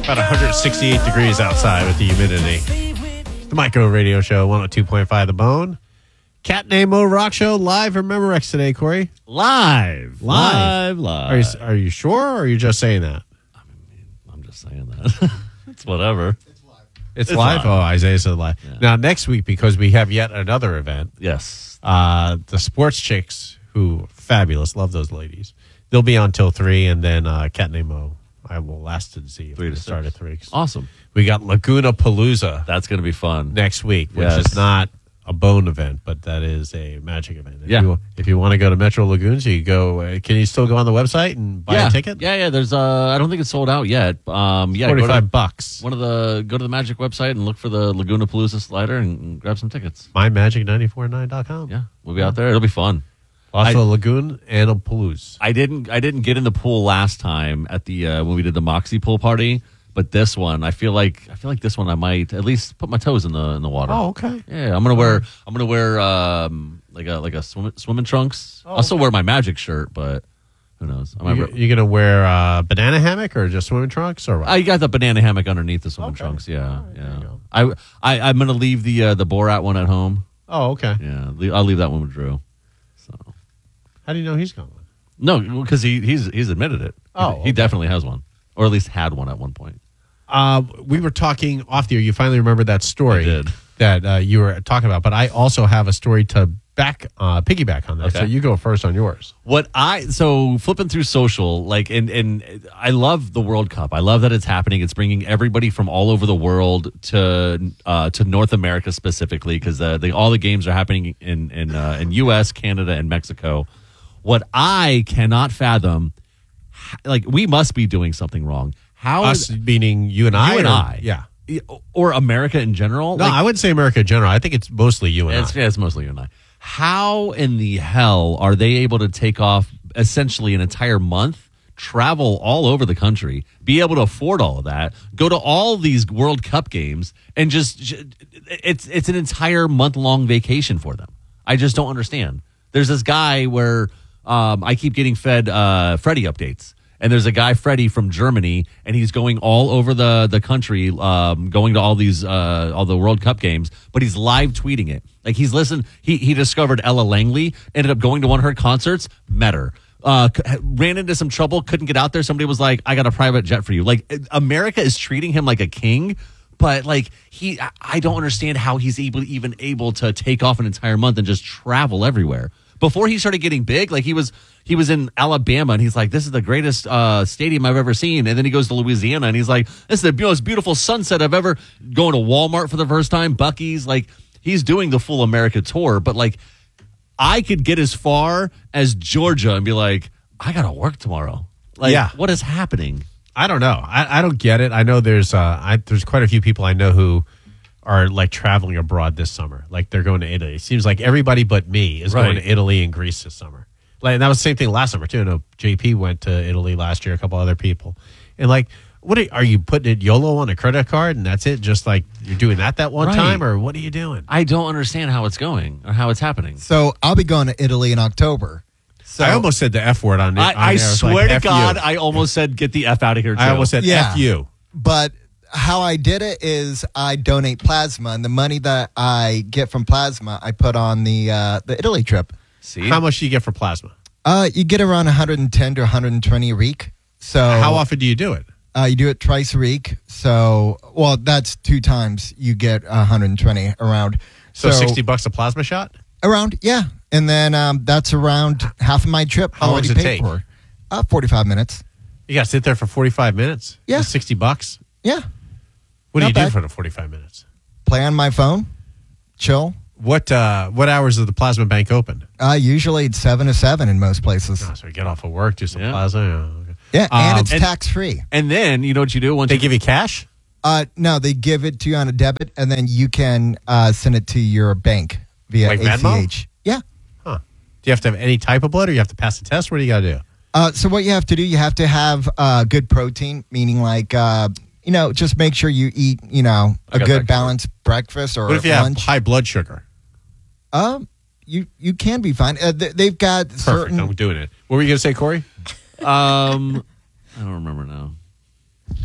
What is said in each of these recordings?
About 168 degrees outside with the humidity. The Micro Radio Show, 102.5 The Bone. Cat Nemo Rock Show live from Memorex today, Corey. Live. Are you sure, or are you just saying that? I'm just saying that. It's whatever. It's live? Oh, Isaiah said live. Yeah. Now, next week, because we have yet another event. Yes. The Sports Chicks, who fabulous, love those ladies. They'll be on till 3, and then Cat Nemo, I will last to see if 3 to start at 3. Awesome. We got Laguna Palooza. That's going to be fun. Next week, which is not a Bone event, but that is a Magic event. If you want to go to Metro Lagoons, you go. Can you still go on the website and buy a ticket? Yeah. There's I don't think it's sold out yet. $45. Go to the Magic website and look for the Laguna Palooza slider and grab some tickets. MyMagic949.com. Yeah, we'll be out there. It'll be fun. Also, a lagoon and a Palooza. I didn't get in the pool last time at the when we did the Moxie pool party. But this one, I feel like this one I might at least put my toes in the water. Oh, okay. Yeah, I'm gonna wear like a swimming trunks. I'll still wear my Magic shirt, but who knows? You gonna wear a banana hammock or just swimming trunks or what? I got the banana hammock underneath the swimming trunks. Yeah, right, I'm gonna leave the Borat one at home. Oh, okay. Yeah, I'll leave that one with Drew. So, how do you know he's going? No, because he's admitted it. He definitely has one, or at least had one at one point. We were talking off the air. You finally remembered that story I did. that you were talking about, but I also have a story to piggyback on that. Okay. So you go first on yours. So flipping through social, and I love the World Cup. I love that it's happening. It's bringing everybody from all over the world to North America specifically, because all the games are happening in U.S., Canada, and Mexico. What I cannot fathom, we must be doing something wrong. Us meaning you and I? You and I. Yeah. Or America in general? No, I wouldn't say America in general. I think it's mostly you and I. It's mostly you and I. How in the hell are they able to take off essentially an entire month, travel all over the country, be able to afford all of that, go to all these World Cup games, and it's an entire month-long vacation for them? I just don't understand. There's this guy where I keep getting fed Freddie updates. And there's a guy, Freddie, from Germany, and he's going all over the country, going to all the World Cup games, but he's live tweeting it. Like he discovered Ella Langley, ended up going to one of her concerts, met her, ran into some trouble, couldn't get out there. Somebody was like, I got a private jet for you. Like, America is treating him like a king, but I don't understand how he's even able to take off an entire month and just travel everywhere. Before he started getting big, he was in Alabama, and he's like, this is the greatest stadium I've ever seen. And then he goes to Louisiana, and he's like, this is the most beautiful sunset I've ever. Going to Walmart for the first time, Buc-ee's. He's doing the full America tour. But I could get as far as Georgia and be like, I got to work tomorrow. What is happening? I don't know. I don't get it. I know there's quite a few people I know who are traveling abroad this summer. They're going to Italy. It seems like everybody but me is going to Italy and Greece this summer. And that was the same thing last summer too. I know JP went to Italy last year, a couple other people. And what are you putting it YOLO on a credit card and that's it? Just you're doing that one time, or what are you doing? I don't understand how it's going or how it's happening. So I'll be going to Italy in October. So I almost said the F word on it. I swear to God, I almost said get the F out of here too. I almost said F you. But how I did it is I donate plasma, and the money that I get from plasma, I put on the Italy trip. See, how much do you get for plasma? You get around 110 to 120 a week. So how often do you do it? You do it twice a week. So, that's 2 times. You get 120 around. So $60 a plasma shot? Around, yeah. And then that's around half of my trip. How long does it take? 45 minutes. You got to sit there for 45 minutes? Yeah. $60? Yeah. What do you do for the 45 minutes? Play on my phone, chill. What hours is the plasma bank open? Usually it's 7 to 7 in most places. So you get off of work, do some plasma. Okay. Yeah, and it's tax-free. And then, you know what you do? They give you cash? No, they give it to you on a debit, and then you can send it to your bank via ACH. Venmo? Yeah. Huh. Do you have to have any type of blood, or you have to pass the test? What do you got to do? So what you have to do, you have to have good protein, meaning just make sure you eat, a good balanced breakfast or lunch. What if you have high blood sugar? You can be fine. They've got certain. I'm doing it. What were you going to say, Corey? I don't remember now.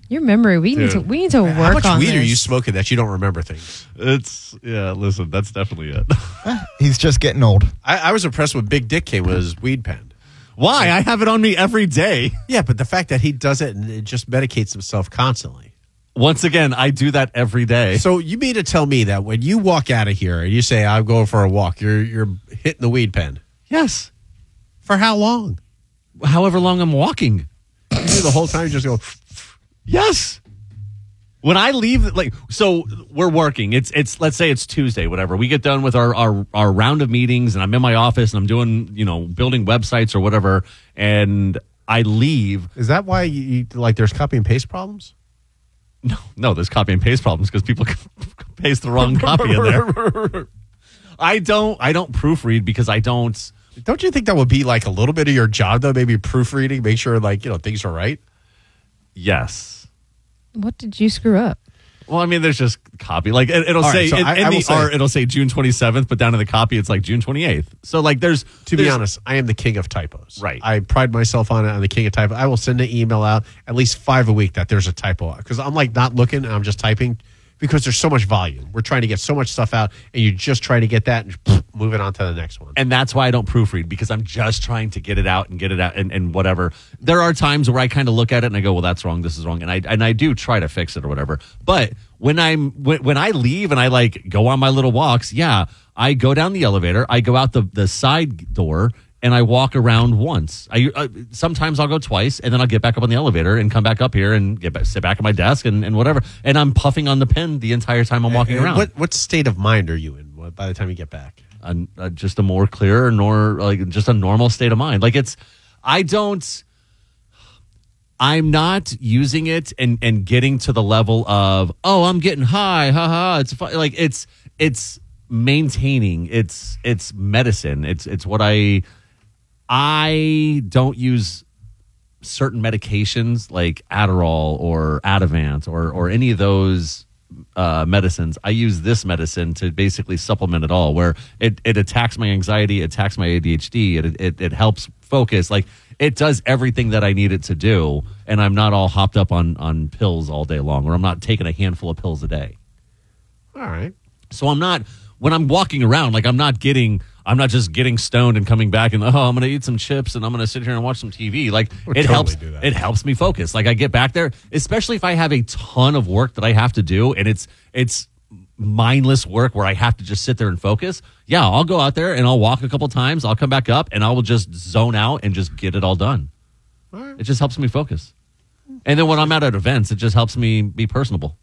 Your memory, we need to work How much on weed this. are you smoking that you don't remember things? Listen, that's definitely it. He's just getting old. I was impressed with Big Dick came with his weed pen. Why? I have it on me every day. Yeah, but the fact that he does it and it just medicates himself constantly. Once again, I do that every day. So you mean to tell me that when you walk out of here and you say, I'm going for a walk, you're hitting the weed pen? Yes. For how long? However long I'm walking. You the whole time you just go... Yes. When I leave, so we're working. It's let's say it's Tuesday, whatever. We get done with our round of meetings, and I'm in my office, and I'm doing, building websites or whatever, and I leave. Is that why you like there's copy and paste problems? No, there's copy and paste problems because people paste the wrong copy in there. I don't proofread because I don't. Don't you think that would be like a little bit of your job though? Maybe proofreading, make sure things are right. Yes. What did you screw up? Well, I mean, there's just copy. Like it'll All say right, so in the art, it'll say June 27th, but down in the copy, it's like June 28th. So like, To be honest, I am the king of typos. Right. I pride myself on it. I'm the king of typos. I will send an email out at least 5 a week that there's a typo because I'm like not looking and I'm just typing because there's so much volume. We're trying to get so much stuff out and you just try to get that and move it on to the next one. And that's why I don't proofread because I'm just trying to get it out and whatever. There are times where I kind of look at it and I go, well, that's wrong. This is wrong. And I do try to fix it or whatever. But when I leave and I like go on my little walks, yeah, I go down the elevator, I go out the side door and I walk around once. Sometimes I'll go twice and then I'll get back up on the elevator and come back up here and sit back at my desk and whatever. And I'm puffing on the pen the entire time I'm walking around. What state of mind are you in by the time you get back? Just a more clear, just a normal state of mind. Like I'm not using it and getting to the level of, oh, I'm getting high, haha. It's fun. Like it's maintaining. It's medicine. It's what I don't use certain medications like Adderall or Ativan or any of those medicines. I use this medicine to basically supplement it all, where it attacks my anxiety, it attacks my ADHD, it helps focus. Like it does everything that I need it to do, and I'm not all hopped up on pills all day long, or I'm not taking a handful of pills a day. All right. So I'm not, when I'm walking around, like I'm not just getting stoned and coming back and, I'm going to eat some chips and I'm going to sit here and watch some TV. Like We'll it totally helps. do that. It helps me focus. Like I get back there, especially if I have a ton of work that I have to do and it's mindless work where I have to just sit there and focus. Yeah, I'll go out there and I'll walk a couple times. I'll come back up and I will just zone out and just get it all done. All right. It just helps me focus. And then when I'm out at events, it just helps me be personable.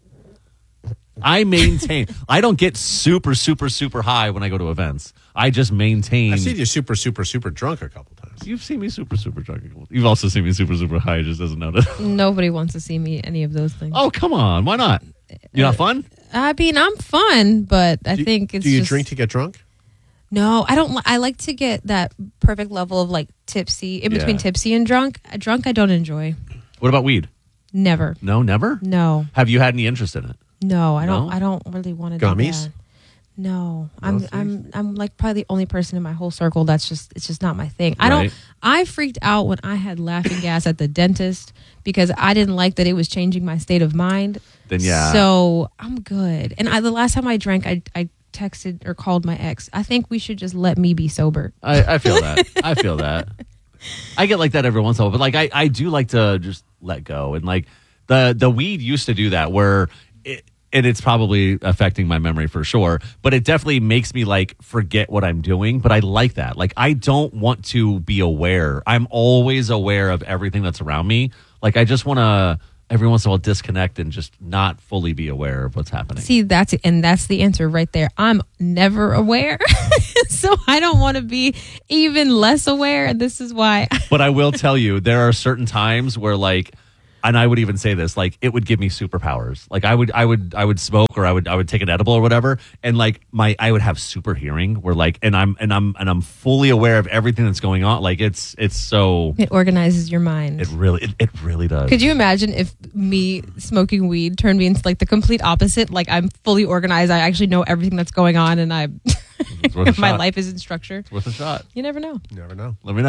I maintain. I don't get super, super, super high when I go to events. I just maintain. I've seen you super, super, super drunk a couple times. You've seen me super, super drunk. You've also seen me super, super high. It just doesn't notice. Nobody wants to see me any of those things. Oh, come on. Why not? You're not fun? I mean, I'm fun, but I think it's Do you just, drink to get drunk? No, I don't. I like to get that perfect level of like tipsy, in between Yeah. tipsy and drunk. Drunk, I don't enjoy. What about weed? Never. No, never? No. Have you had any interest in it? No, I don't. No? I don't really want to do Gummies? that. No, I'm like probably the only person in my whole circle it's just not my thing. Right. I freaked out when I had laughing gas at the dentist because I didn't like that it was changing my state of mind. Then yeah. So I'm good. And the last time I drank, I texted or called my ex. I think we should just let me be sober. I feel that. I feel that. I get like that every once in a while, but like I do like to just let go. And like the weed used to do that where it's probably affecting my memory for sure, but it definitely makes me like forget what I'm doing. But I like that. Like I don't want to be aware. I'm always aware of everything that's around me. Like I just want to every once in a while disconnect and just not fully be aware of what's happening. See, that's the answer right there. I'm never aware. So I don't want to be even less aware. And this is why. But I will tell you, there are certain times where like, and I would even say this, like it would give me superpowers. Like I would smoke or I would take an edible or whatever, and like I would have super hearing where like and I'm fully aware of everything that's going on. Like it's so It organizes your mind. it really does. Could you imagine if me smoking weed turned me into like the complete opposite? Like I'm fully organized. I actually know everything that's going on, and It's worth a my shot. life is in structure. It's worth a shot. You never know. You never know. Let me know.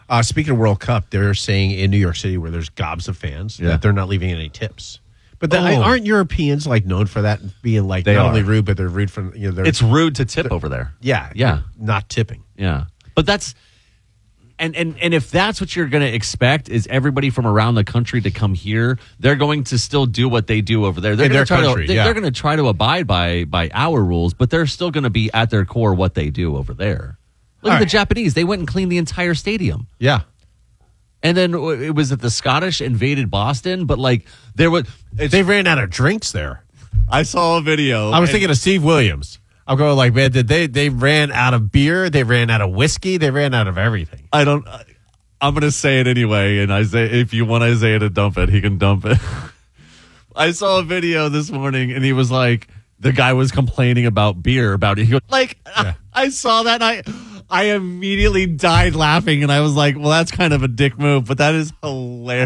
Speaking of World Cup, they're saying in New York City where there's gobs of fans Yeah. that they're not leaving any tips. But Oh. aren't Europeans like known for that, being like They not are. only rude, but they're rude from they're, It's rude to tip over there. yeah, not tipping. Yeah. But that's and if that's what you're going to expect is everybody from around the country to come here, they're going to still do what they do over there. They're In going their to try country, to yeah. they're going to try to abide by our rules, but they're still going to be at their core what they do over there. Look All at the right. Japanese. They went and cleaned the entire stadium. Yeah. And then it was that the Scottish invaded Boston, but like there was They ran out of drinks there. I saw a video. I was thinking of Steve Williams. I'm going like, man, they ran out of beer, they ran out of whiskey, they ran out of everything. I'm going to say it anyway, and if you want Isaiah to dump it, he can dump it. I saw a video this morning, and he was like, the guy was complaining about beer, about it. He goes, like, I saw that, and I immediately died laughing, and I was like, well, that's kind of a dick move, but that is hilarious.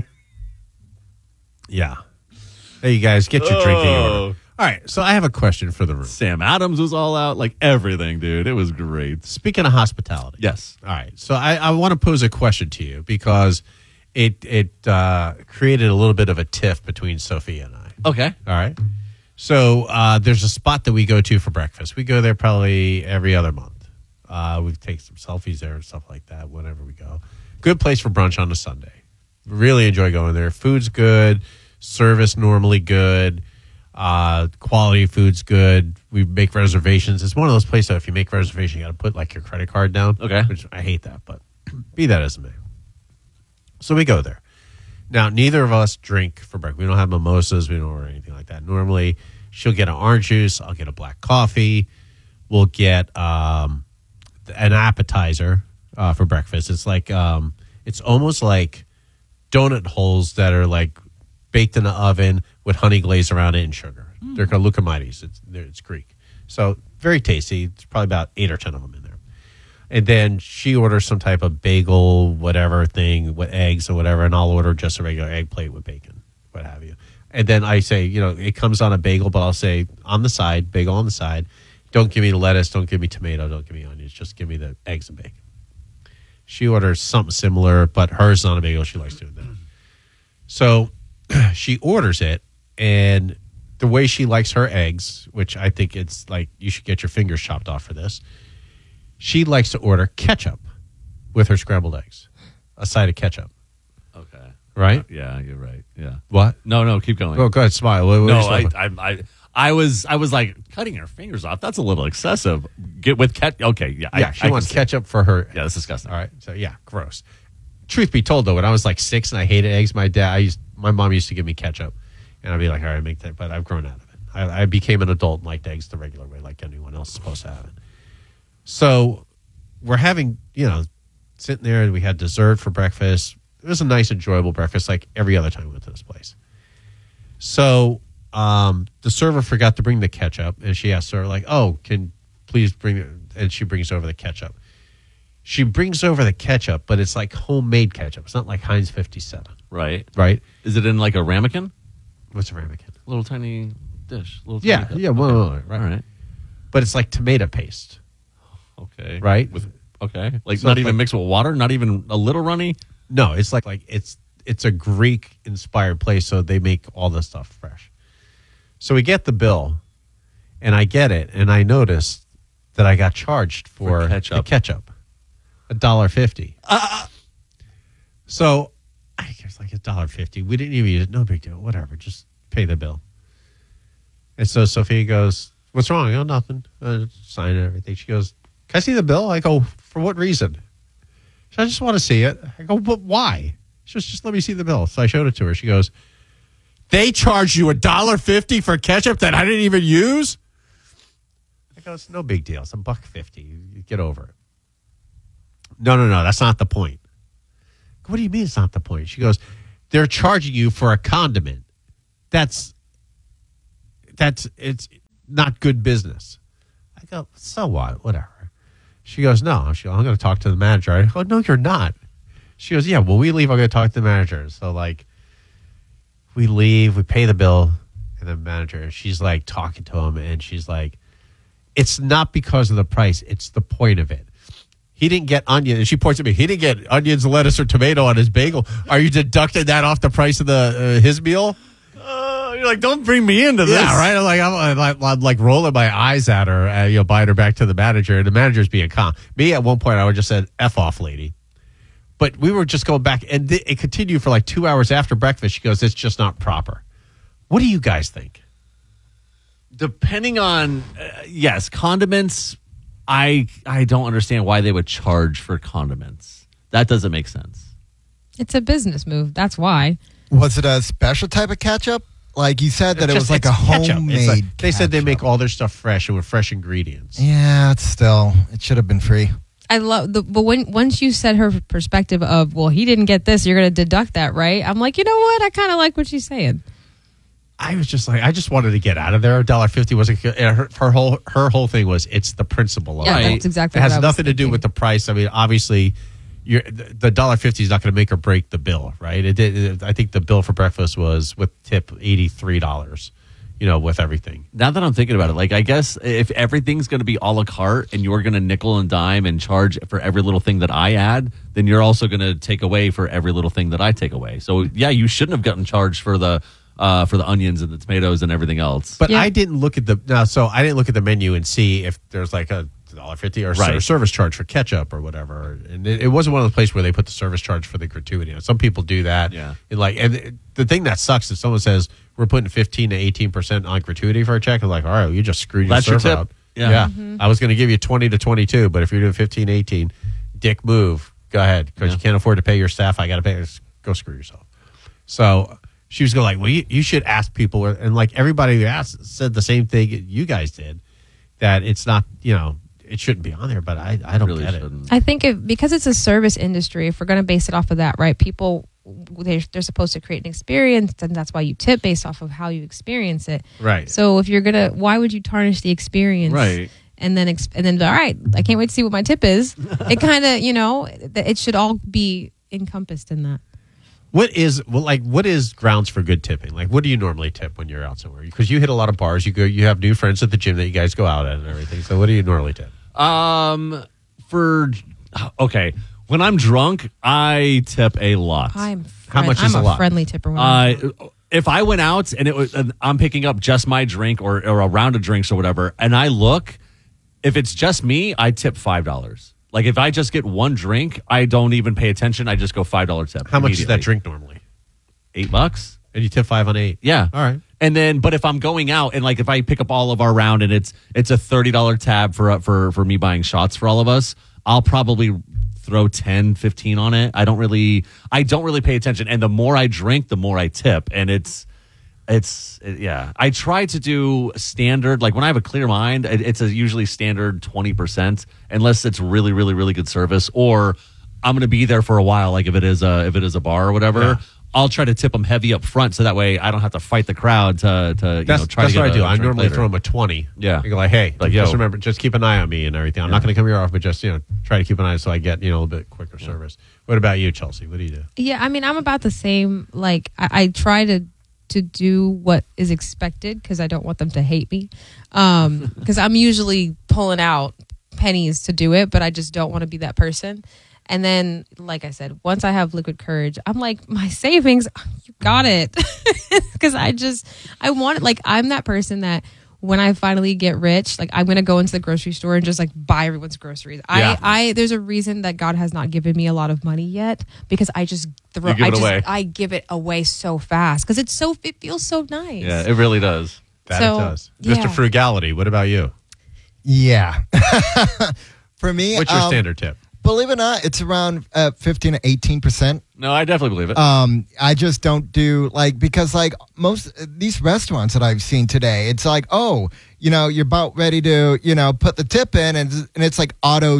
Yeah. Hey, you guys, get your drinking Oh. order. All right, so I have a question for the room. Sam Adams was all out, like everything, dude. It was great. Speaking of hospitality. Yes. All right, so I want to pose a question to you because it created a little bit of a tiff between Sophia and I. Okay. All right. So there's a spot that we go to for breakfast. We go there probably every other month. We take some selfies there and stuff like that whenever we go. Good place for brunch on a Sunday. Really enjoy going there. Food's good. Service normally good. Quality food's good. We make reservations. It's one of those places that if you make reservation, you got to put like your credit card down. Okay. Which I hate that, but be that as it may. So we go there. Now, neither of us drink for breakfast. We don't have mimosas. We don't order anything like that. Normally, she'll get an orange juice. I'll get a black coffee. We'll get an appetizer for breakfast. It's like it's almost like donut holes that are like baked in the oven with honey glaze around it and sugar. They're called lucamites. It's Greek. So very tasty. It's probably about 8 or 10 of them in there. And then she orders some type of bagel, whatever thing, with eggs or whatever, and I'll order just a regular egg plate with bacon, what have you. And then I say, it comes on a bagel, but I'll say on the side, bagel on the side, don't give me the lettuce, don't give me tomato, don't give me onions, just give me the eggs and bacon. She orders something similar, but hers is on a bagel. She likes doing that. So she orders it, and the way she likes her eggs, which I think it's like you should get your fingers chopped off for this, she likes to order ketchup with her scrambled eggs, a side of ketchup. Okay. Right? Yeah, you're right. Yeah. What? No, keep going. Oh, go ahead, smile. What are you No, smiling? I was like cutting her fingers off. That's a little excessive. Get with Okay, yeah. Yeah, she wants ketchup for her. Yeah, that's disgusting. All right, so yeah, gross. Truth be told, though, when I was like 6 and I hated eggs, my mom used to give me ketchup, and I'd be like, all right, make that. But I've grown out of it. I became an adult and liked eggs the regular way, like anyone else is supposed to have it. So we're having, sitting there, and we had dessert for breakfast. It was a nice, enjoyable breakfast, like every other time we went to this place. So the server forgot to bring the ketchup, and she asked her, like, oh, can please bring it? And she brings over the ketchup. She brings over the ketchup, but it's like homemade ketchup. It's not like Heinz 57. Right. Right? Is it in like a ramekin? What's a ramekin? Little tiny dish. Little tiny Yeah, cup. yeah, well, right. All right. But it's like tomato paste, Okay. right? Okay. Like So not it's even like- mixed with water, not even a little runny. No, it's like it's a Greek inspired place, so they make all this stuff fresh. So we get the bill, and I get it, and I noticed that I got charged for ketchup. the ketchup, $1.50. So I guess like $1.50. We didn't even use it. No big deal. Whatever. Just pay the bill. And so Sophia goes, "What's wrong?" I go, "Nothing." Sign and everything. She goes, "Can I see the bill?" I go, "For what reason?" She goes, "I just want to see it." I go, "But why?" She goes, "Just let me see the bill." So I showed it to her. She goes, "They charged you $1.50 for ketchup that I didn't even use?" I go, "It's no big deal. It's $1.50. You get over it." No. That's not the point. I go, "What do you mean it's not the point?" She goes, "They're charging you for a condiment. It's not good business." I go, "So what? Whatever." She goes, "No, I'm going to talk to the manager." I go, "No, you're not." She goes, "Yeah, when we leave, I'm going to talk to the manager." So, like, we leave, we pay the bill, and the manager, she's, like, talking to him, and she's like, "It's not because of the price. It's the point of it. he didn't get onion. And she points at me. He didn't get onions, lettuce, or tomato on his bagel. Are you deducting that off the price of the his meal? You're like, don't bring me into this. Yeah, right. I'm like rolling my eyes at her, buying her back to the manager, and the manager's being calm. Me, at one point, I would just said, "F off, lady." But we were just going back, and it continued for like 2 hours after breakfast. She goes, "It's just not proper." What do you guys think? Depending on, yes, condiments, I don't understand why they would charge for condiments. That doesn't make sense. It's a business move. That's why. Was it a special type of ketchup? Like you said that it was like a ketchup. homemade. They said they ketchup. make all their stuff fresh and with fresh ingredients. Yeah, it's still. It should have been free. I love but once you said her perspective of, well, he didn't get this, you're going to deduct that, right? I'm like, you know what? I kind of like what she's saying. I was just like, I just wanted to get out of there. $1.50 wasn't her whole thing was it's the principle of Yeah, it. that's exactly It what has I was nothing to do thinking. with the price. I mean, obviously, the $1.50 is not going to make or break the bill, right? I think the bill for breakfast was with tip $83. With everything. Now that I'm thinking about it, like, I guess if everything's going to be a la carte and you're going to nickel and dime and charge for every little thing that I add, then you're also going to take away for every little thing that I take away. So yeah, you shouldn't have gotten charged for the onions and the tomatoes and everything else. But Yeah. I didn't look at the menu and see if there's like a $1.50 or Right. service charge for ketchup or whatever. And it wasn't one of the places where they put the service charge for the gratuity. Some people do that. Yeah. And the thing that sucks is someone says we're putting 15 to 18% on gratuity for a check. I'm like, all right, well, you just screwed That's your your server tip. out. Yeah. I was going to give you 20 to 22, but if you're doing 15, 18, dick move. Go ahead, because you can't afford to pay your staff. I got to pay. Go screw yourself. So she was going like, well, you should ask people, and like everybody who asked said the same thing you guys did, that it's not, it shouldn't be on there. But I don't Really get it. shouldn't. I think because it's a service industry, if we're going to base it off of that, right? People, they're supposed to create an experience, and that's why you tip based off of how you experience it. Right. So if you're gonna, why would you tarnish the experience? Right. And then all right, I can't wait to see what my tip is. It kind of, it should all be encompassed in that. What is grounds for good tipping? Like, what do you normally tip when you're out somewhere? Because you hit a lot of bars. You have new friends at the gym that you guys go out at and everything. So, what do you normally tip? When I'm drunk, I tip a lot. How much is I'm a lot? friendly tipper. When I'm drunk. If I went out and I'm picking up just my drink or a round of drinks or whatever, and I look, if it's just me, I tip $5. Like, if I just get one drink, I don't even pay attention. I just go $5 tip. How much is that immediately. drink normally? $8. And you tip 5 on 8. Yeah. All right. And then, but if I'm going out and like if I pick up all of our round and it's a $30 tab for me buying shots for all of us, I'll probably throw 10, 15 on it. I don't really pay attention. And the more I drink, the more I tip. And yeah. I try to do standard, like when I have a clear mind, it's a usually standard 20%, unless it's really, really, really good service, or I'm going to be there for a while. Like if it is a bar or whatever, Yeah. I'll try to tip them heavy up front, so that way I don't have to fight the crowd to That's try what to get I do. a I drink normally later. throw them a 20. Yeah. I go like, hey, Like, just yo. remember, just keep an eye on me and everything. I'm not going to come here off, but just, try to keep an eye so I get, a little bit quicker service. What about you, Chelsea? What do you do? Yeah, I mean, I'm about the same. Like, I try to do what is expected because I don't want them to hate me. Because I'm usually pulling out pennies to do it, but I just don't want to be that person. And then, like I said, once I have liquid courage, I'm like, my savings, you got it. Because I want it. Like, I'm that person that when I finally get rich, like I'm going to go into the grocery store and just like buy everyone's groceries. Yeah. There's a reason that God has not given me a lot of money yet, because I just throw, You give it away. I give it away so fast because it feels so nice. Yeah, it really does. That So, it does. yeah. Mr. Frugality, what about you? Yeah. For me, What's your standard tip? believe it or not, it's around 15 to 18%. No, I definitely believe it. I just don't do because most these restaurants that I've seen today, it's like, oh, you're about ready to, put the tip in and it's like auto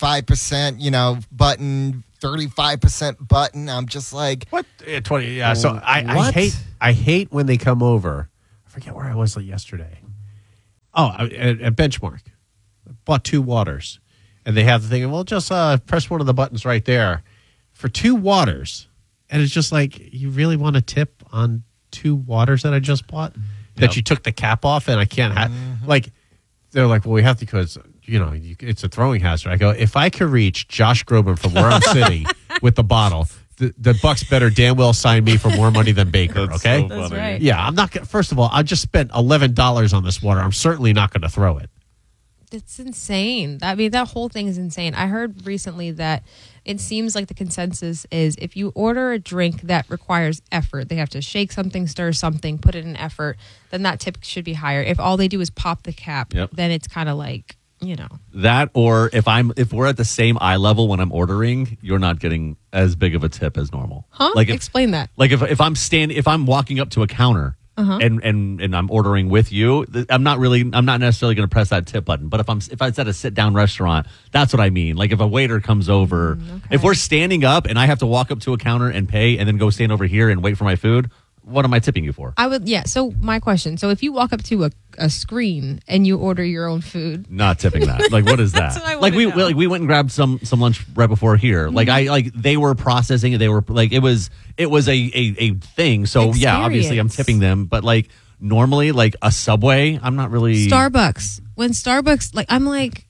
25%, button, 35% button. I'm just like, What? 20. Yeah. So I What? hate when they come over. I forget where I was yesterday. Oh, at Benchmark. Bought 2 waters. And they have the thing, well, just press one of the buttons right there for 2 waters. And it's just like, you really want to tip on 2 waters that I just bought? That you took the cap off and I can't have. Like, they're like, well, we have to because it's a throwing hazard. I go, if I could reach Josh Groban from where I'm sitting with the bottle, the Bucks better damn well sign me for more money than Baker. That's okay, so That's funny. right. yeah, I'm not. First of all, I just spent $11 on this water. I'm certainly not going to throw it. It's insane. I mean, that whole thing is insane. I heard recently that it seems like the consensus is if you order a drink that requires effort, they have to shake something, stir something, put it in effort, then that tip should be higher. If all they do is pop the cap, Yep. then it's kind of like, That, or if we're at the same eye level when I'm ordering, you're not getting as big of a tip as normal. huh? Like Explain that. Like if I'm walking up to a counter and I'm ordering with you, I'm not necessarily going to press that tip button. But if it's at a sit down restaurant, that's what I mean. Like if a waiter comes over, if we're standing up and I have to walk up to a counter and pay and then go stand over here and wait for my food, what am I tipping you for? I would, yeah. So my question: so if you walk up to a screen and you order your own food, Not tipping that. Like what is that? That's what I Like wanna know. we went and grabbed some lunch right before here. Like they were processing it. They were like it was a thing. So yeah, obviously I'm Experience. tipping them. But like normally like a Subway, I'm not really. Starbucks. When Starbucks, like I'm like,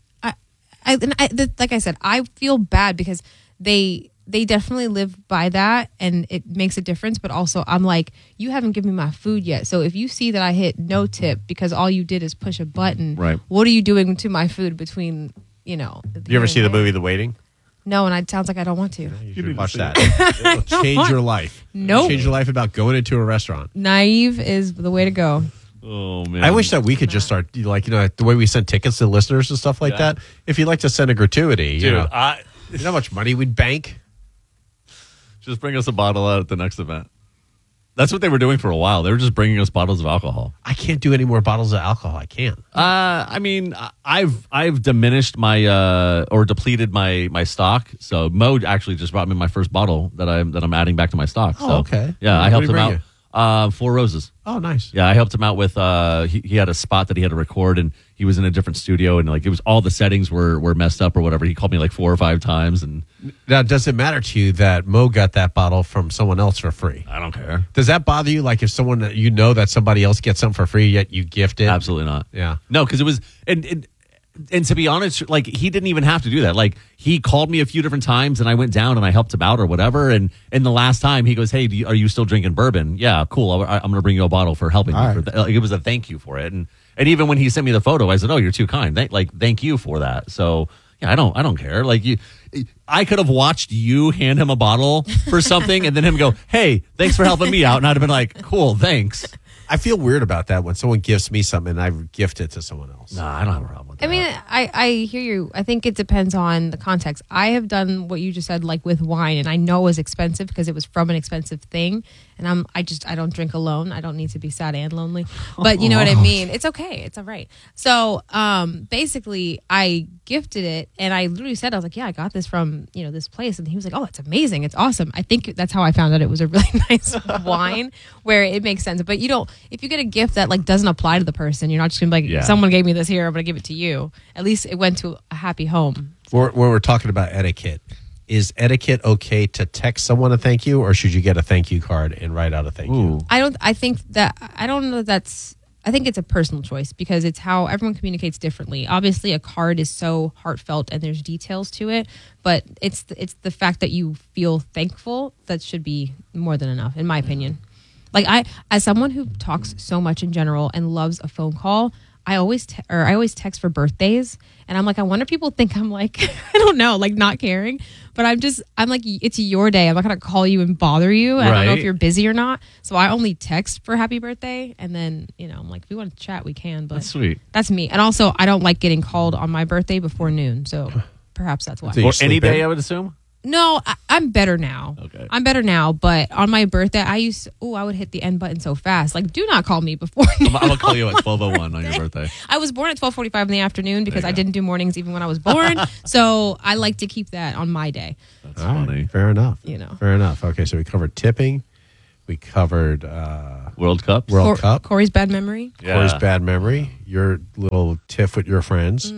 like I said, I feel bad because they definitely live by that and it makes a difference. But also, I'm like, you haven't given me my food yet. So if you see that I hit no tip because all you did is push a button, Right. What are you doing to my food between You ever see the movie The Waiting? No, and it sounds like I don't want to. You should watch that. It'll change your life. Nope. Change your life about going into a restaurant. Naive is the way to go. Oh man, I wish that we could just start the way we send tickets to listeners and stuff like Yeah. that. If you'd like to send a gratuity, dude. you know how much money we'd bank. Just bring us a bottle out at the next event. That's what they were doing for a while. They were just bringing us bottles of alcohol. I can't do any more bottles of alcohol. I can't. I mean, I've diminished my or depleted my stock. So Mo actually just brought me my first bottle that I'm adding back to my stock. Oh, So, okay. Yeah, I What helped did him he bring out. 4 Roses. Oh, nice. Yeah, I helped him out with he had a spot that he had to record and he was in a different studio and like it was all the settings were messed up or whatever. He called me like 4 or 5 times and Now, does it matter to you that Mo got that bottle from someone else for free? I don't care. Does that bother you? Like if someone that somebody else gets something for free, yet you gift it? Absolutely not. Yeah. No, because it was and to be honest, like he didn't even have to do that. Like he called me a few different times and I went down and I helped him out or whatever. And the last time he goes, "Hey, are you still drinking bourbon?" Yeah, cool. I'm going to bring you a bottle for helping me. All For like, it was a thank you for it. And even when he sent me the photo, I said, "Oh, you're too kind. Thank you for that." So yeah, I don't care. Like I could have watched you hand him a bottle for something and then him go, "Hey, thanks for helping me out," and I'd have been like, "Cool, thanks." I feel weird about that when someone gifts me something and I gift it to someone else. Nah, I don't have a problem with that. I mean, I hear you. I think it depends on the context. I have done what you just said, like with wine, and I know it was expensive because it was from an expensive thing. And I don't drink alone. I don't need to be sad and lonely. But you know what I mean? It's okay. It's all right. So basically, I gifted it, and I literally said, I was like, yeah, I got this from this place. And he was like, oh, it's amazing. It's awesome. I think that's how I found out it was a really nice wine where it makes sense. But if you get a gift that like doesn't apply to the person, you're not just going to be like, Yeah. someone gave me this here, I'm going to give it to you. At least it went to a happy home. When we're talking about etiquette, is etiquette okay to text someone a thank you, or should you get a thank you card and write out a thank you? Ooh. I don't know that's I think it's a personal choice because it's how everyone communicates differently. Obviously, a card is so heartfelt and there's details to it, but it's the fact that you feel thankful that should be more than enough, in my opinion. Like as someone who talks so much in general and loves a phone call, I always text for birthdays, and I'm like, I wonder if people think I'm like, I don't know, like not caring, but I'm like, it's your day. I'm not gonna call you and bother you. I don't know if Right. you're busy or not, so I only text for happy birthday, and then I'm like, if we want to chat, we can. But That's sweet. that's me, and also I don't like getting called on my birthday before noon, so perhaps that's why. So you Or any sleep in? day, I would assume. No, I'm better now. Okay. I'm better now, but on my birthday, I would hit the end button so fast. Like, do not call me before noon. I'm gonna call you at 12:01 on your birthday. I was born at 12:45 in the afternoon because There I you go. didn't do mornings even when I was born. So I like to keep that on my day. That's All right, funny. fair enough. Fair enough. Okay, so we covered tipping. We covered World Cup. World Cup. Corey's bad memory. Corey's bad memory. Your little tiff with your friends.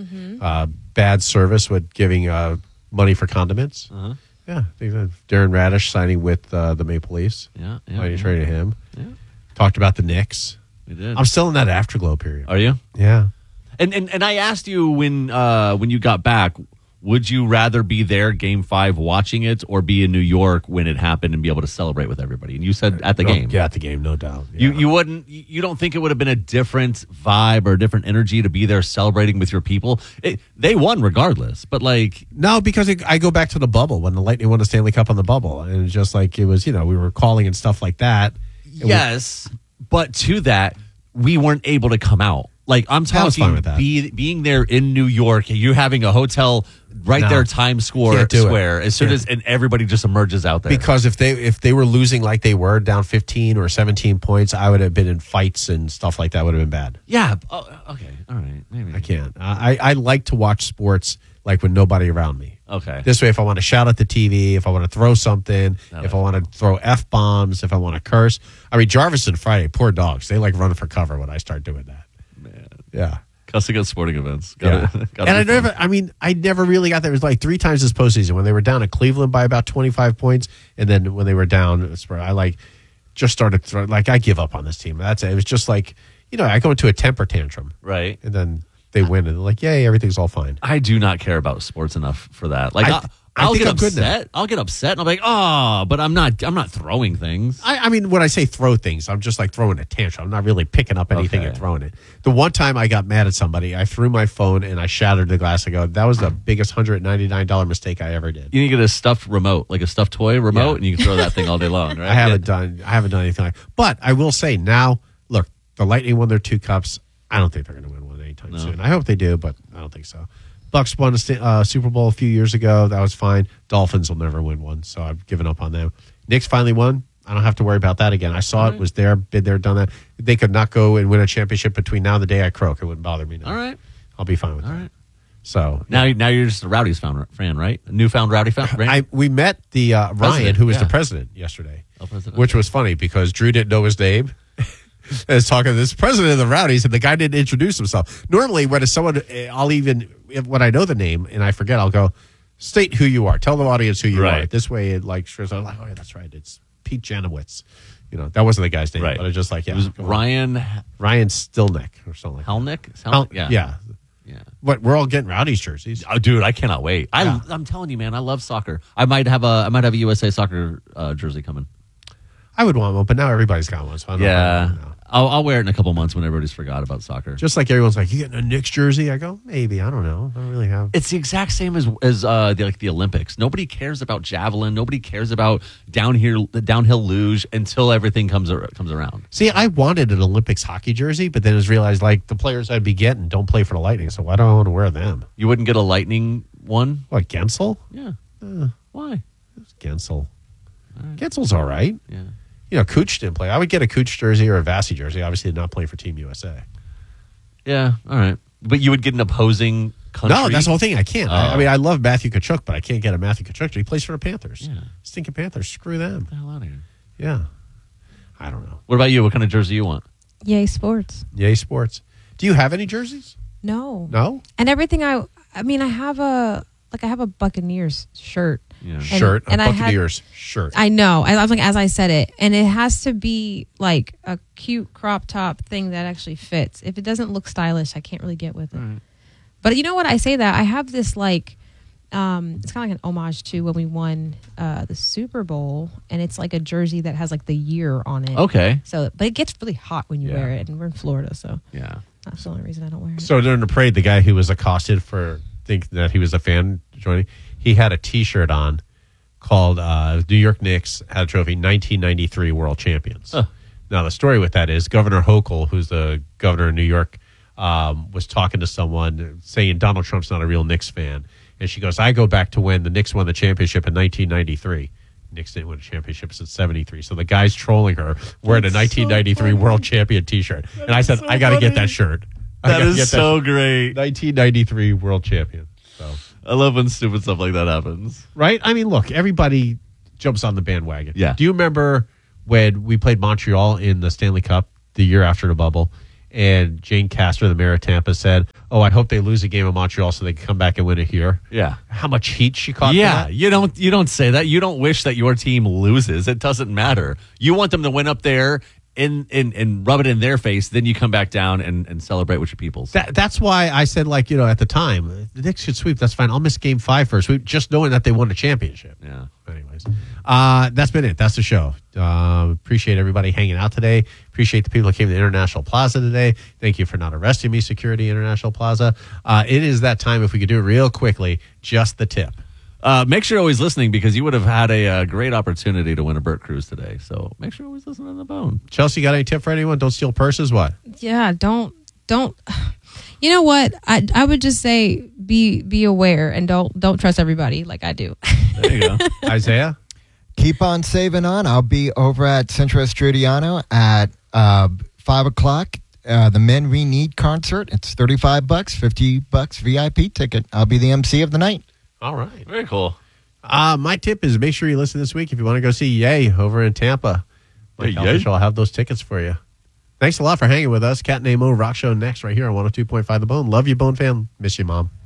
Bad service with giving money for condiments. Uh-huh. Yeah, I think that Darren Radish signing with the Maple Leafs. Yeah. Mighty trade to him. Yeah. Talked about the Knicks. We did. I'm still in that afterglow period. Are you? Yeah. And I asked you when you got back, would you rather be there Game 5 watching it or be in New York when it happened and be able to celebrate with everybody? And you said at the game. Yeah, at the game, no doubt. Yeah. You don't think it would have been a different vibe or a different energy to be there celebrating with your people? They won regardless, but like No, because I go back to the bubble when the Lightning won the Stanley Cup on the bubble, and it's just like it was. We were calling and stuff like that. yes, but to that we weren't able to come out. Like I'm I was fine talking, with that. being there in New York, you having a hotel right No. there, Times Square. Can't do it. As soon Can't. as and everybody just emerges out there. Because if they were losing like they were down 15 or 17 points, I would have been in fights and stuff like that. Would have been bad. yeah, okay, all right, maybe I can't. I like to watch sports like with nobody around me. Okay, This way, if I want to shout at the TV, if I want to throw something, if I want to throw F-bombs, if I want to curse. I mean, Jarvis and Friday, poor dogs. They like running for cover when I start doing that. man, Yeah. cussing at sporting events. Yeah. Gotta And be fun. I never really got there. It was like 3 times this postseason when they were down at Cleveland by about 25 points. And then when they were down, I just started throwing, like, I give up on this team. That's it. It was just like, I go into a temper tantrum right. and then they win and they're like, yay, everything's all fine. I do not care about sports enough for that. Like I'll think get I'm good now. upset. I'll get upset and I'll be like, oh, but I'm not throwing things. I mean, when I say throw things, I'm just like throwing a tantrum. I'm not really picking up anything Okay. and throwing it. The one time I got mad at somebody, I threw my phone and I shattered the glass. I go, that was the biggest $199 mistake I ever did. You need to get a stuffed remote, like a stuffed toy remote, Yeah. and you can throw that thing all day long, right? I haven't done anything like. But I will say now, look, the Lightning won their 2 cups. I don't think they're going to win one anytime soon. I hope they do, but I don't think so. Bucks won a Super Bowl a few years ago. That was fine. Dolphins will never win one, so I've given up on them. Knicks finally won. I don't have to worry about that again. I saw it, was there, been there, done that. They could not go and win a championship between now and the day I croak. It wouldn't bother me. All right. I'll be fine with that. All right. So Now you're just a Rowdy's fan, right? A newfound Rowdy fan. Right? we met the Ryan, President, who was yeah. the president yesterday, President. which was funny because Drew didn't know his name. I was talking to this president of the Rowdies, and the guy didn't introduce himself. Normally, when it's someone, when I know the name and I forget, I'll go, state who you are. Tell the audience who you Right. are. This way, it like, I'm like, oh, yeah, that's right. It's Pete Janowitz. That wasn't the guy's name, Right. but it's just like, yeah. It was come on. Ryan Stilnick or something like Helnick. that. Yeah. But we're all getting Rowdies jerseys. Oh, dude, I cannot wait. Yeah. I'm telling you, man, I love soccer. I might have a USA Soccer jersey coming. I would want one, but now everybody's got one. So I don't know. I'll wear it in a couple months when everybody's forgot about soccer. Just like everyone's like, you getting a Knicks jersey? I go, maybe. I don't know. I don't really have. It's the exact same as the Olympics. Nobody cares about javelin. Nobody cares about downhill luge until everything comes around. See, I wanted an Olympics hockey jersey, but then it was realized like the players I'd be getting don't play for the Lightning, so why do I want to wear them? You wouldn't get a Lightning one? What, Gensel? Yeah. Why? Gensel. Gensel's all right. Yeah. Cooch didn't play. I would get a Cooch jersey or a Vasi jersey. Obviously, not playing for Team USA. Yeah. All right. But you would get an opposing country? No, that's the whole thing. I can't. Oh. I mean, I love Matthew Tkachuk, but I can't get a Matthew Tkachuk jersey. He plays for the Panthers. Yeah. Stinking Panthers. Screw them. Get the hell out of here. Yeah. I don't know. What about you? What kind of jersey you want? Yay, sports. Yay, sports. Do you have any jerseys? No. No? And everything I have a Buccaneers shirt. Yeah. Shirt. and a I had- Buccaneers shirt. I know. I was like, as I said it, and it has to be like a cute crop top thing that actually fits. If it doesn't look stylish, I can't really get with it. Right. But you know what? I say that I have this like, it's kind of like an homage to when we won the Super Bowl, and it's like a jersey that has like the year on it. Okay. So, but it gets really hot when you Yeah. wear it, and we're in Florida, so Yeah. that's the only reason I don't wear it. So during the parade, the guy who was accosted for thinking that he was a fan joining, he had a T-shirt on called New York Knicks had a trophy 1993 World Champions. Huh. Now the story with that is Governor Hochul, who's the governor of New York, was talking to someone saying Donald Trump's not a real Knicks fan, and she goes, "I go back to when the Knicks won the championship in 1993." Knicks didn't win a championship since '73, so the guy's trolling her wearing a 1993 World Champion T-shirt, and I said, "I got to get that shirt." That is so great. 1993 World Champion. So. I love when stupid stuff like that happens. Right? I mean, look, everybody jumps on the bandwagon. Yeah. Do you remember when we played Montreal in the Stanley Cup the year after the bubble, and Jane Castor, the mayor of Tampa, said, "Oh, I hope they lose a game in Montreal so they can come back and win it here." Yeah. How much heat she caught? Yeah, for that? you don't say that. You don't wish that your team loses. It doesn't matter. You want them to win up there and rub it in their face. Then you come back down and celebrate with your peoples. That's why I said, like, at the time, the Knicks should sweep. That's fine. I'll miss game 5 for a sweep, just knowing that they won a championship. Yeah. Anyways, that's been it. That's the show. Appreciate everybody hanging out today. Appreciate the people that came to International Plaza today. Thank you for not arresting me, Security International Plaza. It is that time. If we could do it real quickly, just the tip. Make sure you're always listening because you would have had a great opportunity to win a Burt Cruise today. So make sure you're always listening to the bone. Chelsea, got any tip for anyone? Don't steal purses. What? Yeah, don't. You know what? I would just say be aware and don't trust everybody like I do. There you go. Isaiah? Keep on saving on. I'll be over at Centro Estudiano at 5 o'clock. The Men We Need concert. It's $35, $50 VIP ticket. I'll be the MC of the night. All right. Very cool. My tip is make sure you listen this week if you want to go see Ye over in Tampa. Mike Alfish will have those tickets for you. Thanks a lot for hanging with us. Cat Named Mo Rock Show next right here on 102.5 The Bone. Love you, Bone fan. Miss you, Mom.